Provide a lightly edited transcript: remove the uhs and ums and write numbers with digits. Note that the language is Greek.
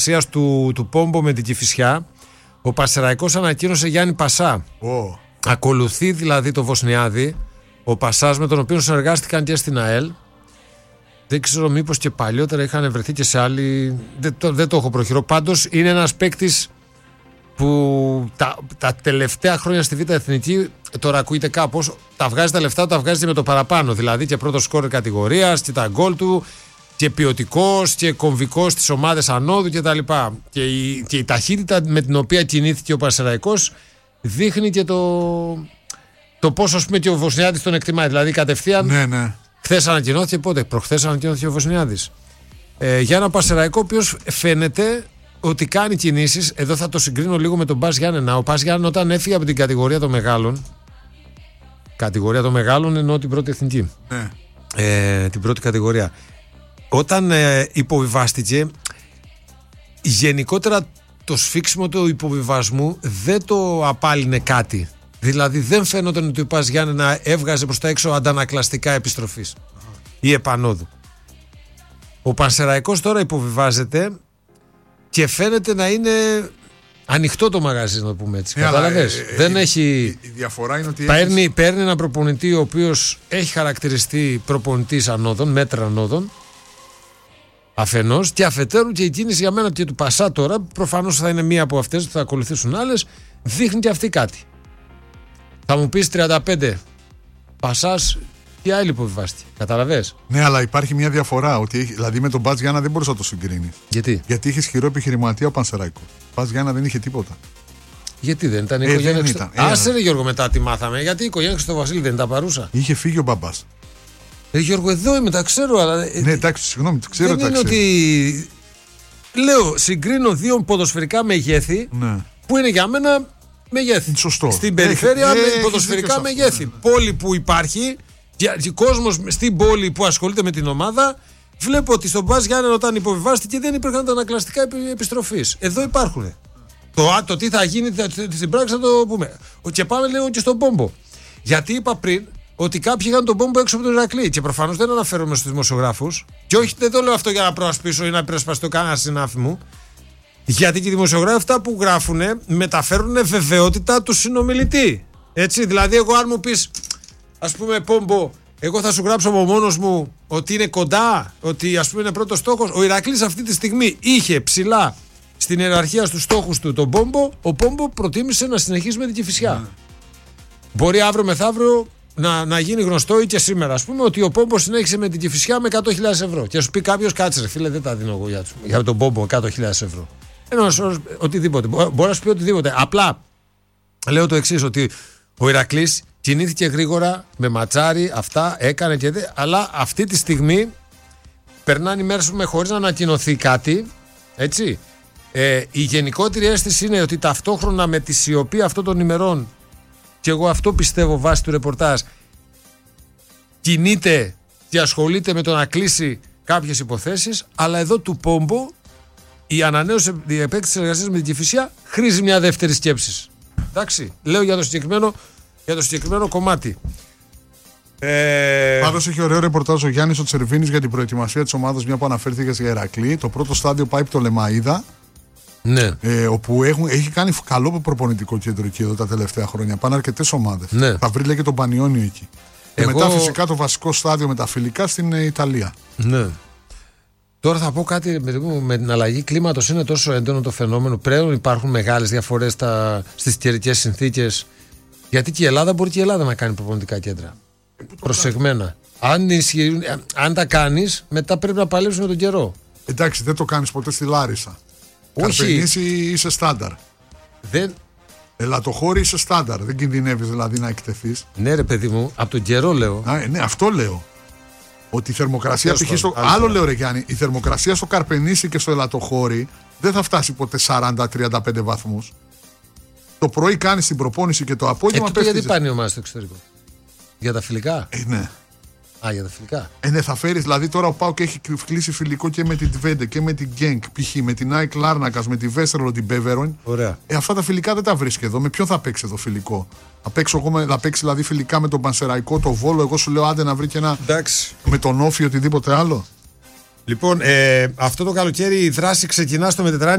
του Πόμπο με την Κηφισιά. Ο Πανσεραϊκός ανακοίνωσε Γιάννη Πασά. Ακολουθεί δηλαδή το Βοσνιάδη, ο Πασάς, με τον οποίο συνεργάστηκαν και στην ΑΕΛ. Δεν ξέρω μήπως και παλιότερα είχαν βρεθεί και σε άλλη. Δεν το έχω προχειρό. Πάντως είναι ένας παίκτης που τα τελευταία χρόνια στη Β' Εθνική, τώρα ακούγεται κάπως, τα βγάζει τα λεφτά, τα βγάζει με το παραπάνω. Δηλαδή και πρώτο σκόρερ κατηγορίας και τα γκολ του και ποιοτικός και κομβικός στις ομάδες ανώδου κτλ. Και η ταχύτητα με την οποία κινήθηκε ο Πανσεραϊκός δείχνει και το πόσο, ας πούμε, και ο Βοσνιάδης τον εκτιμάει. Δηλαδή κατευθείαν. Ναι. Χθες ανακοινώθηκε, πότε? Προχθές ανακοινώθηκε ο Βοσνιάδης. Για ένα Πανσεραϊκό ο οποίος φαίνεται ότι κάνει κινήσεις. Εδώ θα το συγκρίνω λίγο με τον Πας Γιάννενα. Ο Πας Γιάννενα όταν έφυγε από την κατηγορία των μεγάλων. Κατηγορία των μεγάλων εννοώ την πρώτη εθνική. Την πρώτη κατηγορία. Όταν υποβιβάστηκε, γενικότερα το σφίξιμο του υποβιβασμού δεν το απάλυνε κάτι. Δηλαδή δεν φαίνονταν ότι ο Πας Γιάννενα έβγαζε προς τα έξω αντανακλαστικά επιστροφής ή επανόδου. Ο Πανσεραϊκός τώρα υποβιβάζεται και φαίνεται να είναι ανοιχτό το μαγαζί, να το πούμε έτσι. Κατάλαβες. Δεν έχει. Η διαφορά είναι ότι παίρνει έναν προπονητή ο οποίος έχει χαρακτηριστεί προπονητής ανώδων, μέτρα ανώδων. Αφενός, και αφετέρου και η κίνηση για μένα και του Πασά τώρα, προφανώς θα είναι μία από αυτές που θα ακολουθήσουν άλλες, δείχνει και αυτή κάτι. Θα μου πεις 35. Πασάς και άλλη υποβιβάστηκε. Καταλαβες. Ναι, αλλά υπάρχει μια διαφορά. Ότι δηλαδή με τον Μπατς Γιάννα δεν μπορείς να το συγκρίνεις. Γιατί? Γιατί είχε ισχυρό επιχειρηματία ο Πανσεραϊκός. Ο Μπατς Γιάννα δεν είχε τίποτα. Γιατί δεν ήταν η οικογένεια? Άσε ρε Γιώργο, μετά τι μάθαμε. Γιατί η οικογένεια στο Βασίλη δεν ήταν παρούσα. Είχε φύγει ο μπαμπάς. Γιώργο, εδώ είμαι, τα ξέρω, αλλά. Ναι, εντάξει, συγγνώμη, το ξέρω. Δεν είναι ότι. Λέω, συγκρίνω δύο ποδοσφαιρικά μεγέθη, ναι, που είναι για μένα μεγέθη. Σωστό. Στην περιφέρεια ποδοσφαιρικά μεγέθη. Ναι. Πόλη που υπάρχει, και κόσμος στην πόλη που ασχολείται με την ομάδα, βλέπω ότι στον Μπας Γιάννενα όταν υποβιβάστηκε δεν υπήρχαν τα ανακλαστικά επιστροφής. Εδώ υπάρχουν. Το τι θα γίνει στην πράξη θα το πούμε. Και πάμε λίγο και στον Πόμπο. Γιατί είπα πριν ότι κάποιοι είχαν τον Πόμπο έξω από τον Ηρακλή. Και προφανώς δεν αναφέρομαι στους δημοσιογράφους. Και όχι, δεν το λέω αυτό για να προασπίσω ή να υπερασπιστώ κανένα συνάφη μου. Γιατί και οι δημοσιογράφοι αυτά που γράφουν μεταφέρουν βεβαιότητα του συνομιλητή. Έτσι, δηλαδή, εγώ αν μου πεις, ας πούμε, Πόμπο, εγώ θα σου γράψω από μόνος μου ότι είναι κοντά, ότι ας πούμε είναι πρώτος στόχος. Ο Ηρακλής αυτή τη στιγμή είχε ψηλά στην ιεραρχία στους στόχους του τον Πόμπο. Ο Πόμπο προτίμησε να συνεχίσει με την Κηφισιά. Μπορεί αύριο μεθαύριο να γίνει γνωστό ή και σήμερα, ας πούμε, ότι ο Πόμπο συνέχισε με την Κηφισιά με 100.000 ευρώ. Και σου πει κάποιος, κάτσε ρε φίλε, δεν τα δίνω εγώ για τον Πόμπο 100.000 ευρώ. Οτιδήποτε. Μπορεί να σου πει οτιδήποτε. Απλά λέω το εξής, ότι ο Ηρακλής κινήθηκε γρήγορα με ματσάρι, αυτά έκανε και αλλά αυτή τη στιγμή περνάνε οι μέρες χωρίς να ανακοινωθεί κάτι. Έτσι. Η γενικότερη αίσθηση είναι ότι ταυτόχρονα με τη σιωπή αυτών των ημερών, και εγώ αυτό πιστεύω βάσει του ρεπορτάζ, κινείται και ασχολείται με το να κλείσει κάποιες υποθέσεις, αλλά εδώ του Πόμπο η ανανέωση, η επέκτηση της εργασίας με την Κηφισιά χρήζει μια δεύτερη σκέψη. Εντάξει, λέω για το συγκεκριμένο κομμάτι. Πάντως έχει ωραίο ρεπορτάζ ο Γιάννης ο Τσερβίνης για την προετοιμασία της ομάδας, μια που αναφέρθηκε για Ηρακλή. Το πρώτο στάδιο πάει από το Λεμαΐδα. Ναι. Όπου έχει κάνει καλό προπονητικό κέντρο εκεί εδώ τα τελευταία χρόνια. Πάνε αρκετές ομάδες. Ναι. Θα βρει και τον Πανιόνιο εκεί. Και μετά φυσικά το βασικό στάδιο με τα φιλικά στην Ιταλία. Ναι. Τώρα θα πω κάτι, με την αλλαγή κλίματος είναι τόσο έντονο το φαινόμενο. Πρέπει υπάρχουν μεγάλες διαφορές στις καιρικές συνθήκες. Γιατί και η Ελλάδα μπορεί και η Ελλάδα να κάνει προπονητικά κέντρα. Προσεγμένα. Αν τα κάνεις, μετά πρέπει να παλέψεις με τον καιρό. Εντάξει, δεν το κάνεις ποτέ στη Λάρισα. Καρπενήσι είσαι στάνταρ. Ελαττοχώρη είσαι στάνταρ. Δεν κινδυνεύεις δηλαδή να εκτεθείς. Ναι, ρε παιδί μου, από τον καιρό λέω. Ναι, αυτό λέω. Ότι η θερμοκρασία π.χ. Άλλο λέω, ρε Γιάννη, η θερμοκρασία στο Καρπενήσι και στο Ελαττοχώρη δεν θα φτάσει ποτέ 40-35 βαθμούς. Το πρωί κάνεις την προπόνηση και το απόγευμα πέφτεις. Γιατί πάνε οι ομάδες στο εξωτερικό? Για τα φιλικά. Ναι. Για τα φιλικά. Ναι, θα φέρεις, δηλαδή τώρα ο ΠΑΟΚ έχει κλείσει φιλικό και με την Τβέντε και με την Γκένκ, π.χ. με την ΑΕΚ Λάρνακας, με τη Βέστερο, την Μπέβερον. Ωραία. Αυτά τα φιλικά δεν τα βρίσκει εδώ. Με ποιον θα παίξει εδώ φιλικό? Θα παίξει δηλαδή φιλικά με τον Πανσεραϊκό, το Βόλο. Εγώ σου λέω άντε να βρει και ένα. Εντάξει. Με τον Όφη, οτιδήποτε άλλο. Λοιπόν, αυτό το καλοκαίρι η δράση ξεκινά στο Μετετράνη.